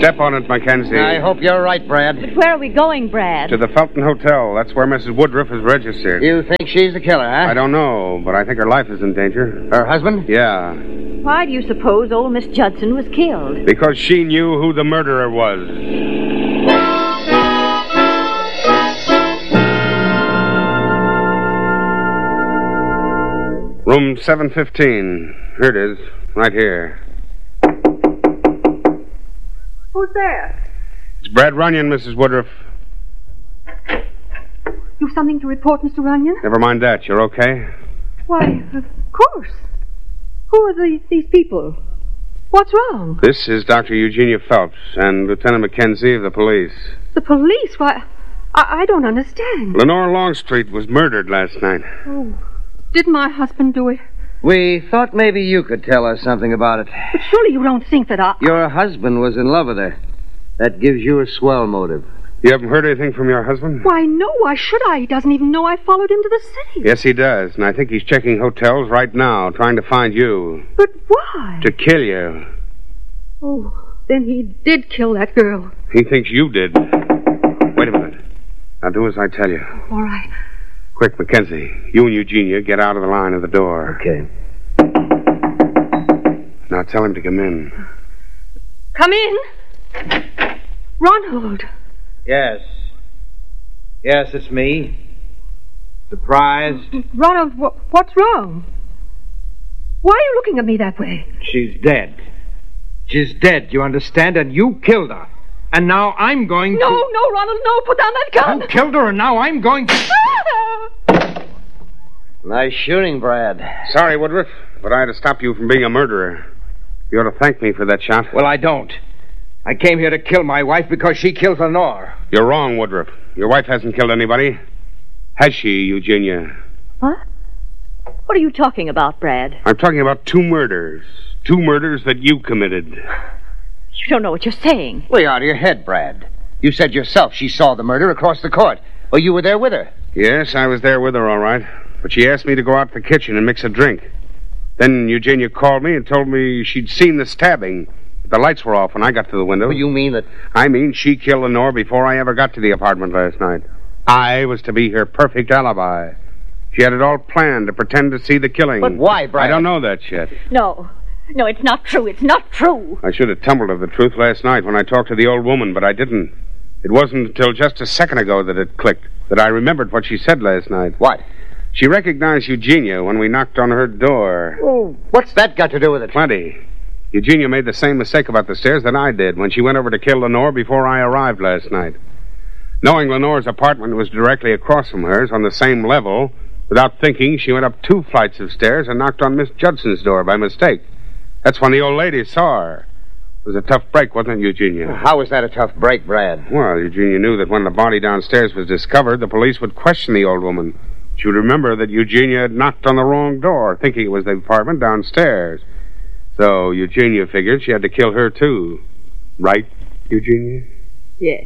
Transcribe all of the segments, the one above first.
Step on it, Mackenzie. I hope you're right, Brad. But where are we going, Brad? To the Felton Hotel. That's where Mrs. Woodruff is registered. You think she's the killer, huh? I don't know, but I think her life is in danger. Her husband? Yeah. Why do you suppose old Miss Judson was killed? Because she knew who the murderer was. Room 715. Here it is. Right here. Who's there? It's Brad Runyon, Mrs. Woodruff. You've something to report, Mr. Runyon? Never mind that. You're okay? Why, of course. Who are these people? What's wrong? This is Dr. Eugenia Phelps and Lieutenant Mackenzie of the police. The police? Why, I don't understand. Lenore Longstreet was murdered last night. Oh, did my husband do it? We thought maybe you could tell us something about it. But surely you don't think that I... Your husband was in love with her. That gives you a swell motive. You haven't heard anything from your husband? Why, no, why should I? He doesn't even know I followed him to the city. Yes, he does, and I think he's checking hotels right now, trying to find you. But why? To kill you. Oh, then he did kill that girl. He thinks you did. Wait a minute. Now do as I tell you. All right. Quick, Mackenzie. You and Eugenia get out of the line of the door. Okay. Now tell him to come in. Come in. Ronald. Yes. Yes, it's me. Surprised? Ronald, what's wrong? Why are you looking at me that way? She's dead. She's dead, you understand? And you killed her. And now I'm going to... No, Ronald, no, put down that gun. You killed her, and now I'm going to... Nice shooting, Brad. Sorry, Woodruff, but I had to stop you from being a murderer. You ought to thank me for that shot. Well, I don't. I came here to kill my wife because she killed Lenore. You're wrong, Woodruff. Your wife hasn't killed anybody. Has she, Eugenia? What? What are you talking about, Brad? I'm talking about 2 murders. 2 murders that you committed. You don't know what you're saying. Well, you're out of your head, Brad. You said yourself she saw the murder across the court. Well, you were there with her. Yes, I was there with her, all right. But she asked me to go out to the kitchen and mix a drink. Then Eugenia called me and told me she'd seen the stabbing. The lights were off when I got to the window. Well, you mean that... I mean she killed Lenore before I ever got to the apartment last night. I was to be her perfect alibi. She had it all planned to pretend to see the killing. But why, Brad? I don't know that yet. No, it's not true. It's not true. I should have tumbled of the truth last night when I talked to the old woman, but I didn't. It wasn't until just a second ago that it clicked, that I remembered what she said last night. What? She recognized Eugenia when we knocked on her door. Oh, what's that got to do with it? Plenty. Eugenia made the same mistake about the stairs that I did when she went over to kill Lenore before I arrived last night. Knowing Lenore's apartment was directly across from hers on the same level, without thinking, she went up 2 flights of stairs and knocked on Miss Judson's door by mistake. That's when the old lady saw her. It was a tough break, wasn't it, Eugenia? How was that a tough break, Brad? Well, Eugenia knew that when the body downstairs was discovered, the police would question the old woman. She would remember that Eugenia had knocked on the wrong door, thinking it was the apartment downstairs. So Eugenia figured she had to kill her, too. Right, Eugenia? Yes.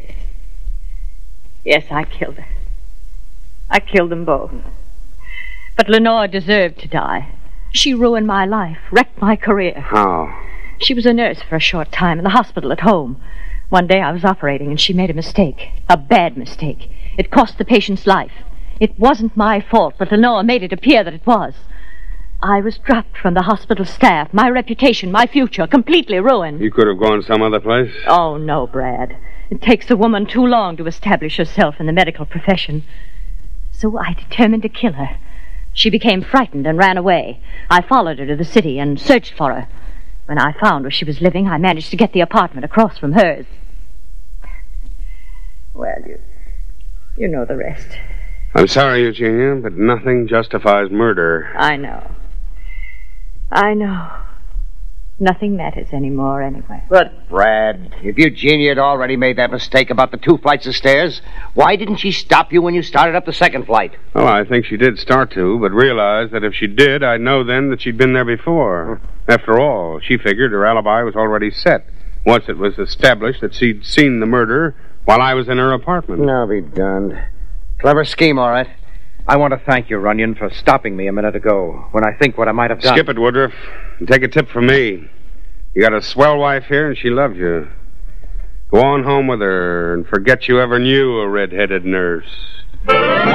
Yes, I killed her. I killed them both. But Lenore deserved to die. She ruined my life, wrecked my career. How? She was a nurse for a short time in the hospital at home. One day I was operating and she made a mistake. A bad mistake. It cost the patient's life. It wasn't my fault, but Lenore made it appear that it was. I was dropped from the hospital staff. My reputation, my future, completely ruined. You could have gone some other place. Oh, no, Brad. It takes a woman too long to establish herself in the medical profession. So I determined to kill her. She became frightened and ran away. I followed her to the city and searched for her. When I found where she was living, I managed to get the apartment across from hers. Well, you know the rest. I'm sorry, Eugenia, but nothing justifies murder. I know. Nothing matters anymore anyway. But, Brad, if Eugenia had already made that mistake about the 2 flights of stairs, why didn't she stop you when you started up the second flight? Well, I think she did start to, but realized that if she did, I'd know then that she'd been there before. After all, she figured her alibi was already set. Once it was established that she'd seen the murder while I was in her apartment. I'll be darned. Clever scheme, all right. I want to thank you, Runyon, for stopping me a minute ago when I think what I might have done. Skip it, Woodruff. And take a tip from me. You got a swell wife here, and she loves you. Go on home with her and forget you ever knew a red-headed nurse.